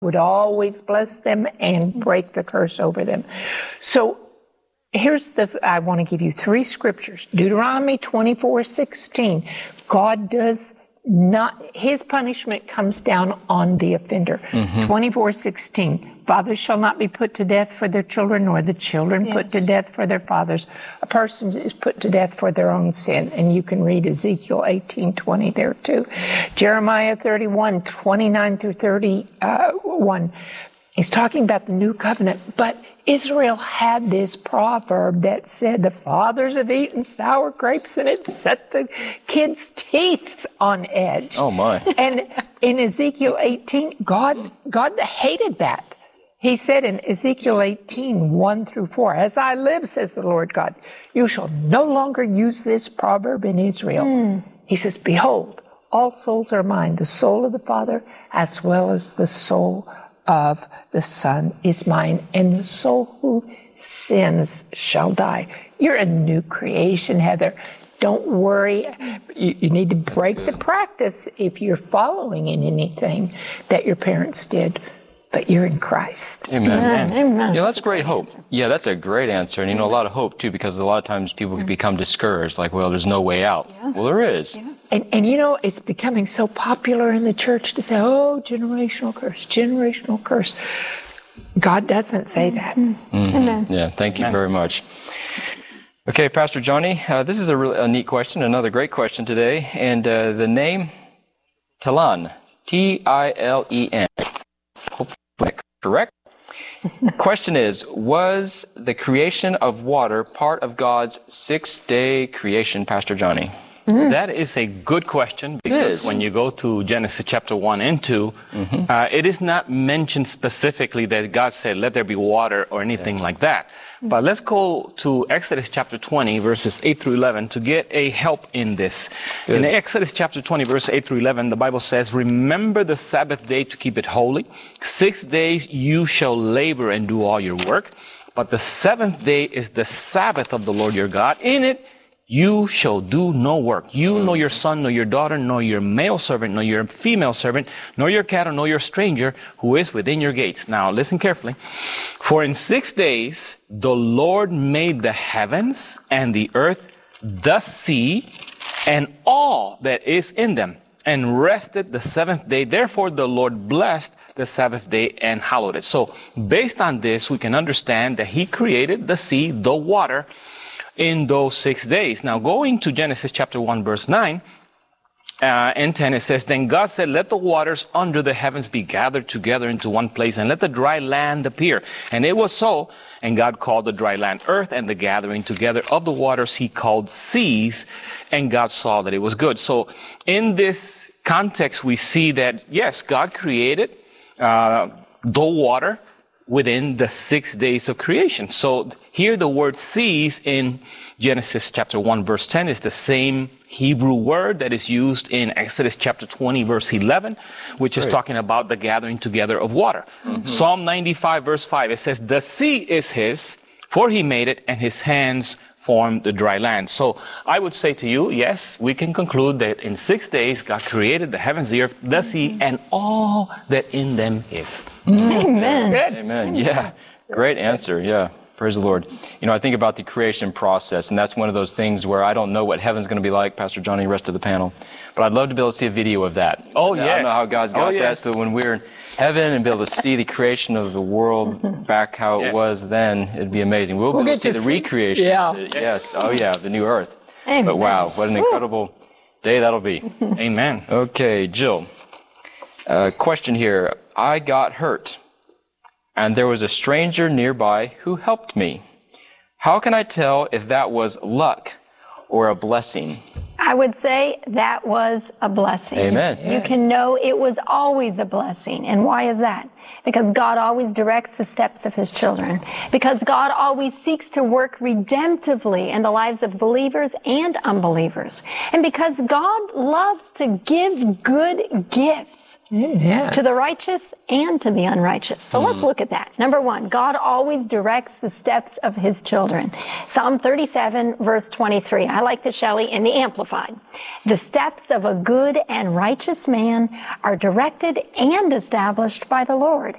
would always bless them and break the curse over them. So I want to give you 3 scriptures. Deuteronomy 24:16. God does not, his punishment comes down on the offender. 24:16. Fathers shall not be put to death for their children, nor the children put to death for their fathers. A person is put to death for their own sin. And you can read Ezekiel 18:20 there too. Jeremiah 31:29 through 31. He's talking about the new covenant. But Israel had this proverb that said, the fathers have eaten sour grapes and it set the kids' teeth on edge. Oh, my. And in Ezekiel 18, God hated that. He said in Ezekiel 18:1 through 4, as I live, says the Lord God, you shall no longer use this proverb in Israel. He says, behold, all souls are mine, the soul of the Father as well as the soul of the Son is mine, and the soul who sins shall die. You're a new creation, Heather. Don't worry. You need to break the practice if you're following in anything that your parents did. But you're in Christ. Amen. Amen. Yeah, that's great hope. Yeah, that's a great answer. And, a lot of hope, too, because a lot of times people can become discouraged, like, well, there's no way out. Yeah. Well, there is. Yeah. And it's becoming so popular in the church to say, oh, generational curse, generational curse. God doesn't say that. Amen. Yeah, thank you very much. Okay, Pastor Johnny, this is a neat question, another great question today. And the name, Tilen, Tilen. Hopefully correct. Question is, was the creation of water part of God's 6-day creation, Pastor Johnny? That is a good question, because when you go to Genesis chapter 1 and 2, it is not mentioned specifically that God said, let there be water or anything like that. But let's go to Exodus chapter 20, verses 8 through 11 to get a help in this. In Exodus chapter 20, verse 8 through 11, the Bible says, remember the Sabbath day to keep it holy. 6 days you shall labor and do all your work. But the 7th day is the Sabbath of the Lord your God. In it you shall do no work. You, nor your son, nor your daughter, nor your male servant, nor your female servant, nor your cattle, nor your stranger who is within your gates. Now, listen carefully. For in 6 days the Lord made the heavens and the earth, the sea, and all that is in them, and rested the 7th day. Therefore the Lord blessed the Sabbath day and hallowed it. So, based on this, we can understand that He created the sea, the water, in those 6 days. Now, going to Genesis chapter 1, verse 9 and 10, it says, then God said, let the waters under the heavens be gathered together into one place, and let the dry land appear. And it was so, and God called the dry land earth, and the gathering together of the waters He called seas, and God saw that it was good. So, in this context, we see that, yes, God created the water within the 6 days of creation. So here the word seas in Genesis chapter 1 verse 10 is the same Hebrew word that is used in Exodus chapter 20 verse 11, which is talking about the gathering together of water. Psalm 95 verse 5, it says, the sea is His, for He made it, and His hands formed the dry land. So I would say to you, yes, we can conclude that in 6 days God created the heavens, the earth, the sea, and all that in them is. Amen. Amen. Yeah. Great answer. Yeah. Praise the Lord. I think about the creation process, and that's one of those things where I don't know what heaven's going to be like, Pastor Johnny, the rest of the panel. But I'd love to be able to see a video of that. Oh, yes. I don't know how God's got that, but when we're in heaven and be able to see the creation of the world back how it was then, it'd be amazing. We'll be able to see the recreation. Yeah. Yes. Oh, yeah, the new earth. Amen. But wow, what an incredible day that'll be. Amen. Okay, Jill. Question here. I got hurt, and there was a stranger nearby who helped me. How can I tell if that was luck or a blessing? I would say that was a blessing. Amen. You can know it was always a blessing. And why is that? Because God always directs the steps of His children. Because God always seeks to work redemptively in the lives of believers and unbelievers. And because God loves to give good gifts. Amen. To the righteous and to the unrighteous. So let's look at that. Number one, God always directs the steps of his children. Psalm 37, verse 23. I like this, Shelley, in the Amplified. The steps of a good and righteous man are directed and established by the Lord.